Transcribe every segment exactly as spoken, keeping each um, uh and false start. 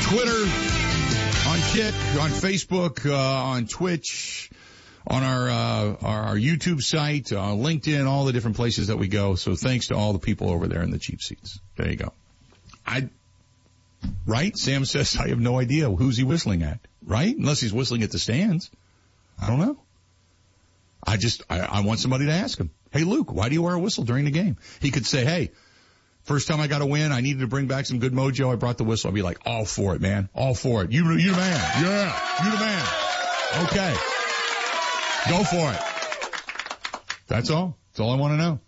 Twitter, on Kick, on Facebook, uh, on Twitch, on our, uh, our YouTube site, uh, LinkedIn, all the different places that we go. So thanks to all the people over there in the cheap seats. There you go. I, right? Sam says, I have no idea who's he whistling at, right? Unless he's whistling at the stands. I don't know. I just, I, I want somebody to ask him. Hey, Luke, why do you wear a whistle during the game? He could say, hey, first time I got a win, I needed to bring back some good mojo. I brought the whistle. I'd be like, all for it, man. All for it. You, you the man. Yeah. You the man. Okay. Go for it. That's all. That's all I want to know.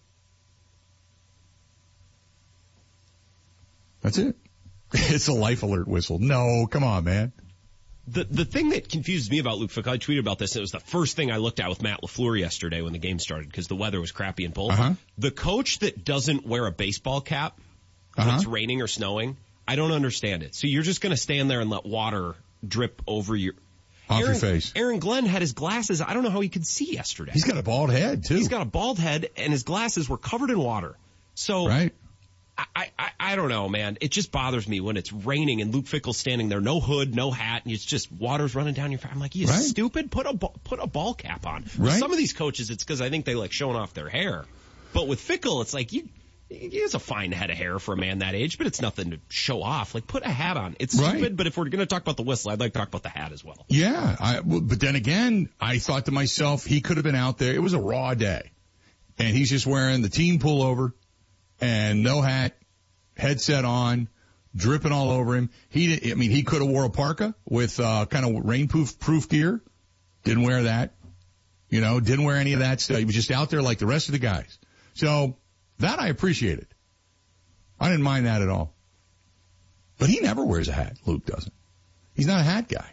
That's it. It's a life alert whistle. No, come on, man. The the thing that confuses me about Luke Fickell, I tweeted about this, and it was the first thing I looked at with Matt LaFleur yesterday when the game started because the weather was crappy in Boulder. Uh-huh. The coach that doesn't wear a baseball cap when Uh-huh. it's raining or snowing, I don't understand it. So you're just going to stand there and let water drip over your... Off Aaron, your face. Aaron Glenn had his glasses. I don't know how he could see yesterday. He's got a bald head, too. He's got a bald head, and his glasses were covered in water. So... Right. I, I, I don't know, man. It just bothers me when it's raining and Luke Fickell's standing there, no hood, no hat, and it's just water's running down your face. I'm like, you right. stupid? Put a put a ball cap on. Right. Some of these coaches, it's because I think they like showing off their hair. But with Fickell, it's like you. He has a fine head of hair for a man that age, but it's nothing to show off. Like, put a hat on. It's right. stupid, but if we're going to talk about the whistle, I'd like to talk about the hat as well. Yeah, I, but then again, I thought to myself, he could have been out there. It was a raw day, and he's just wearing the team pullover and no hat. Headset on, dripping all over him. He, I mean, he could have wore a parka with uh, kind of rainproof proof gear. Didn't wear that. You know, didn't wear any of that stuff. He was just out there like the rest of the guys. So that I appreciated. I didn't mind that at all. But he never wears a hat. Luke doesn't. He's not a hat guy.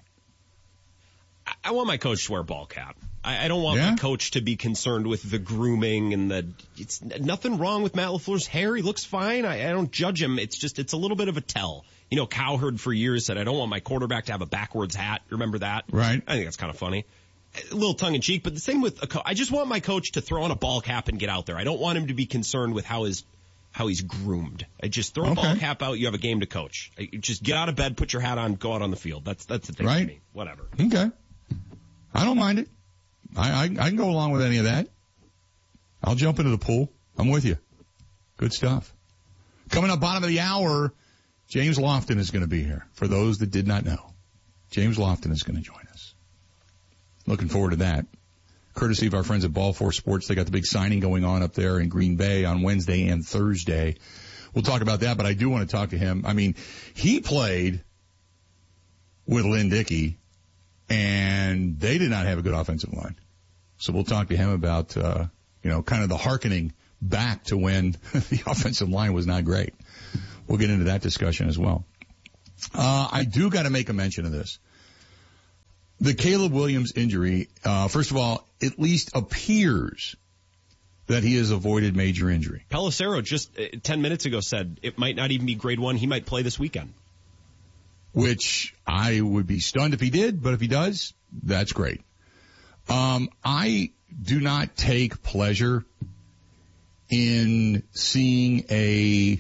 I, I want my coach to wear a ball cap. I, I don't want yeah? my coach to be concerned with the grooming and the, it's nothing wrong with Matt LaFleur's hair. He looks fine. I, I don't judge him. It's just, it's a little bit of a tell. You know, Cowherd for years said, I don't want my quarterback to have a backwards hat. Remember that? Right. I think that's kind of funny. A little tongue in cheek, but the same with a co- I just want my coach to throw on a ball cap and get out there. I don't want him to be concerned with how his, how he's groomed. I just throw a okay. ball cap out. You have a game to coach. I, just get out of bed, put your hat on, go out on the field. That's, that's the thing right. for me. Whatever. Okay. I don't mind it. I, I, I can go along with any of that. I'll jump into the pool. I'm with you. Good stuff. Coming up bottom of the hour, James Lofton is going to be here. For those that did not know, James Lofton is going to join us. Looking forward to that. Courtesy of our friends at Ball four Sports. They got the big signing going on up there in Green Bay on Wednesday and Thursday. We'll talk about that, but I do want to talk to him. I mean, he played with Lynn Dickey, and they did not have a good offensive line. So we'll talk to him about, uh, you know, kind of the hearkening back to when the offensive line was not great. We'll get into that discussion as well. Uh, I do got to make a mention of this. The Caleb Williams injury, uh, first of all, at least appears that he has avoided major injury. Pelissero just uh, ten minutes ago said it might not even be grade one. He might play this weekend. Which I would be stunned if he did, but if he does, that's great. Um, I do not take pleasure in seeing a,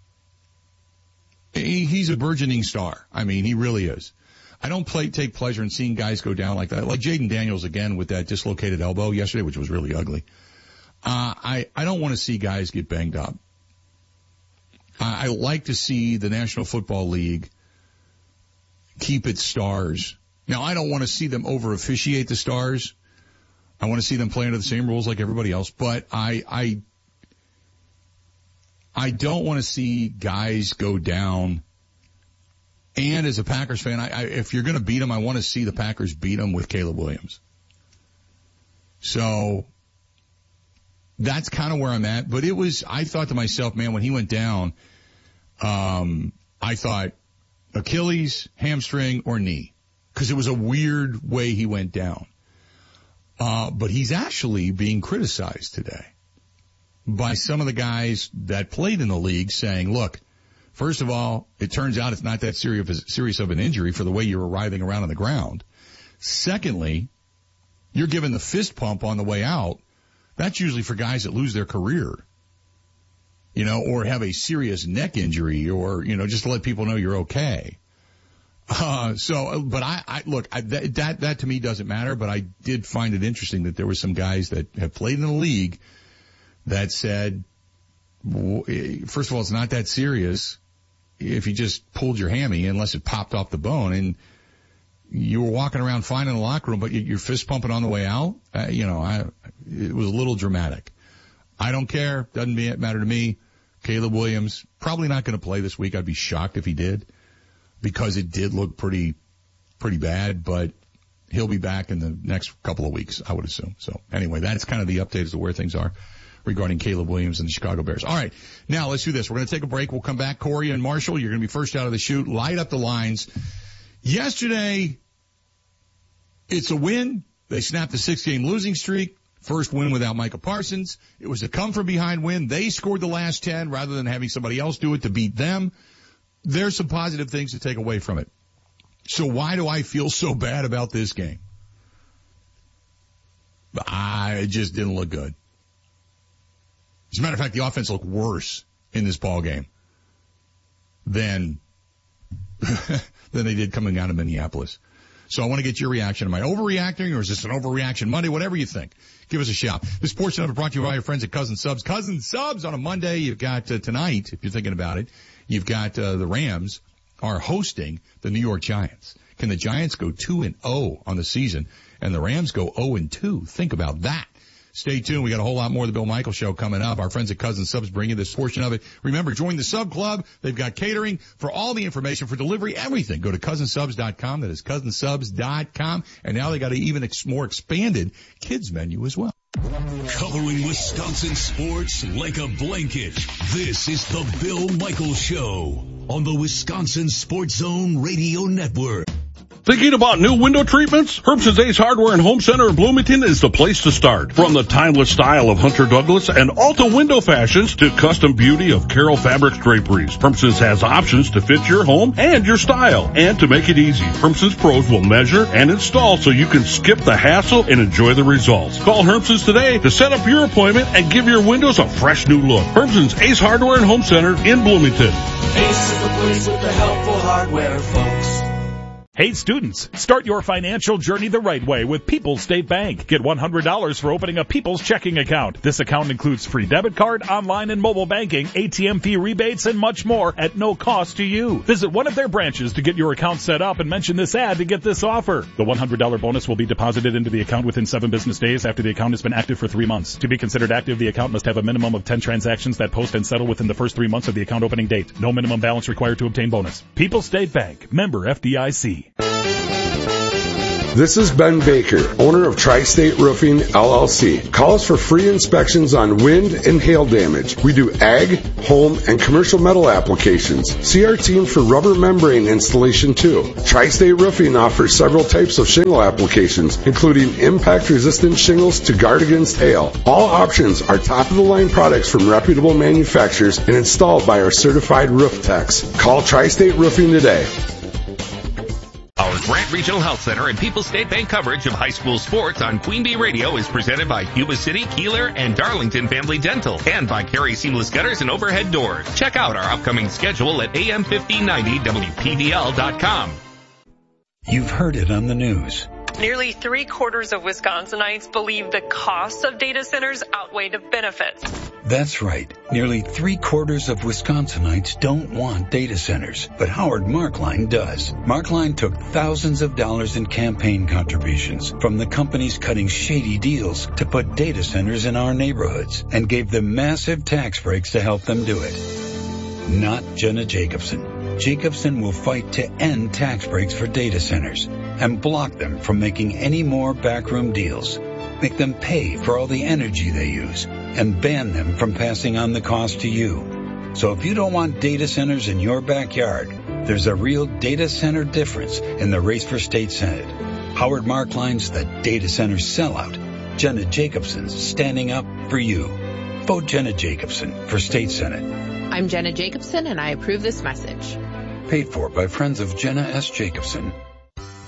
a, he's a burgeoning star. I mean, he really is. I don't play, take pleasure in seeing guys go down like that. Like Jaden Daniels again with that dislocated elbow yesterday, which was really ugly. Uh, I, I don't want to see guys get banged up. I, I like to see the National Football League keep its stars. Now, I don't want to see them over officiate the stars. I want to see them play under the same rules like everybody else, but I, I, I don't want to see guys go down. And as a Packers fan, I, I if you're going to beat them, I want to see the Packers beat them with Caleb Williams. So that's kind of where I'm at. But it was, I thought to myself, man, when he went down, um, I thought Achilles, hamstring, or knee. Because it was a weird way he went down. Uh, but he's actually being criticized today by some of the guys that played in the league saying, look, first of all, it turns out it's not that serious, serious of an injury for the way you're writhing around on the ground. Secondly, you're given the fist pump on the way out. That's usually for guys that lose their career, you know, or have a serious neck injury or, you know, just to let people know you're okay. Uh, so, but I, I look, I, that, that, that to me doesn't matter, but I did find it interesting that there were some guys that have played in the league that said, first of all, it's not that serious if you just pulled your hammy unless it popped off the bone and you were walking around fine in the locker room, but your fist pumping on the way out. Uh, you know, I, it was a little dramatic. I don't care. Doesn't matter to me. Caleb Williams, probably not going to play this week. I'd be shocked if he did because it did look pretty, pretty bad, but he'll be back in the next couple of weeks, I would assume. So anyway, that's kind of the update as to where things are regarding Caleb Williams and the Chicago Bears. All right. Now let's do this. We're going to take a break. We'll come back. Corey and Marshall, you're going to be first out of the chute. Light up the lines. Yesterday, it's a win. They snapped the six-game losing streak. First win without Micah Parsons. It was a come-from-behind win. They scored the last ten rather than having somebody else do it to beat them. There's some positive things to take away from it. So why do I feel so bad about this game? I, it just didn't look good. As a matter of fact, the offense looked worse in this ball game than, than they did coming out of Minneapolis. So I want to get your reaction. Am I overreacting or is this an overreaction Monday? Whatever you think. Give us a shout. This portion of it brought to you by your friends at Cousin Subs. Cousin Subs on a Monday. You've got uh, tonight, if you're thinking about it, you've got uh, the Rams are hosting the New York Giants. Can the Giants go two and oh on the season and the Rams go oh and two? Think about that. Stay tuned. We got a whole lot more of the Bill Michaels Show coming up. Our friends at Cousin Subs bring you this portion of it. Remember, join the Sub Club. They've got catering. For all the information, for delivery, everything, go to cousin subs dot com. That is cousin subs dot com. And now they got an even ex- more expanded kids menu as well. Covering Wisconsin sports like a blanket. This is the Bill Michaels Show on the Wisconsin Sports Zone Radio Network. Thinking about new window treatments? Herbst's Ace Hardware and Home Center in Bloomington is the place to start. From the timeless style of Hunter Douglas and Alta window fashions to custom beauty of Carroll Fabrics draperies, Herbst's has options to fit your home and your style. And to make it easy, Herbst's pros will measure and install so you can skip the hassle and enjoy the results. Call Herbst's today to set up your appointment and give your windows a fresh new look. Herbst's Ace Hardware and Home Center in Bloomington. Ace is the place with the helpful hardware, folks. Hey students, start your financial journey the right way with People's State Bank. Get one hundred dollars for opening a People's checking account. This account includes free debit card, online and mobile banking, A T M fee rebates, and much more at no cost to you. Visit one of their branches to get your account set up and mention this ad to get this offer. The one hundred dollars bonus will be deposited into the account within seven business days after the account has been active for three months. To be considered active, the account must have a minimum of ten transactions that post and settle within the first three months of the account opening date. No minimum balance required to obtain bonus. People's State Bank, member F D I C. This is Ben Baker, owner of Tri-State Roofing, L L C. Call us for free inspections on wind and hail damage. We do ag, home, and commercial metal applications. See our team for rubber membrane installation too. Tri-State Roofing offers several types of shingle applications, including impact-resistant shingles to guard against hail. All options are top-of-the-line products from reputable manufacturers and installed by our certified roof techs. Call Tri-State Roofing today. Our Grant Regional Health Center and People's State Bank coverage of high school sports on Queen Bee Radio is presented by Yuba City, Keeler, and Darlington Family Dental, and by Carey Seamless Gutters and Overhead Doors. Check out our upcoming schedule at A M fifteen ninety W P V L dot com. You've heard it on the news. Nearly three quarters of Wisconsinites believe the costs of data centers outweigh the benefits. That's right. Nearly three quarters of Wisconsinites don't want data centers, but Howard Markline does. Markline took thousands of dollars in campaign contributions from the companies cutting shady deals to put data centers in our neighborhoods and gave them massive tax breaks to help them do it. Not Jenna Jacobson. Jacobson will fight to end tax breaks for data centers and block them from making any more backroom deals. Make them pay for all the energy they use and ban them from passing on the cost to you. So if you don't want data centers in your backyard, there's a real data center difference in the race for state senate. Howard Markline's the data center sellout. Jenna Jacobson's standing up for you. Vote Jenna Jacobson for state senate. I'm Jenna Jacobson, and I approve this message. Paid for by friends of Jenna S. Jacobson.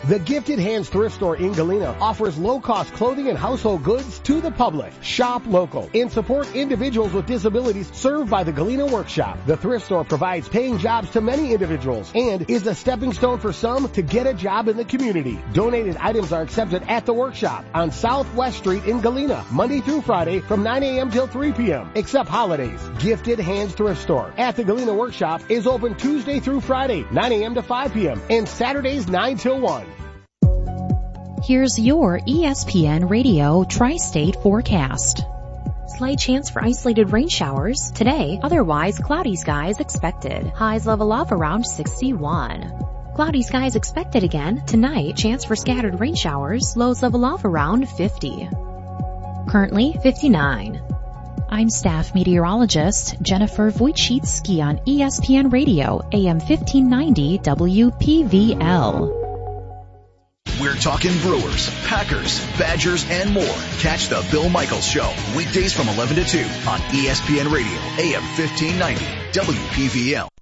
The Gifted Hands Thrift Store in Galena offers low-cost clothing and household goods to the public. Shop local and support individuals with disabilities served by the Galena Workshop. The thrift store provides paying jobs to many individuals and is a stepping stone for some to get a job in the community. Donated items are accepted at the workshop on Southwest Street in Galena, Monday through Friday from nine a.m. till three p.m. except holidays. Gifted Hands Thrift Store at the Galena Workshop is open Tuesday through Friday, nine a.m. to five p.m. and Saturdays nine till one. Here's your E S P N Radio Tri-State forecast. Slight chance for isolated rain showers today, otherwise cloudy skies expected. Highs level off around sixty-one. Cloudy skies expected again tonight, chance for scattered rain showers, lows level off around fifty. Currently fifty-nine. I'm staff meteorologist Jennifer Wojcicki on E S P N Radio, A M fifteen ninety W P V L. We're talking Brewers, Packers, Badgers, and more. Catch the Bill Michaels Show weekdays from eleven to two on E S P N Radio, A M fifteen ninety W P V L.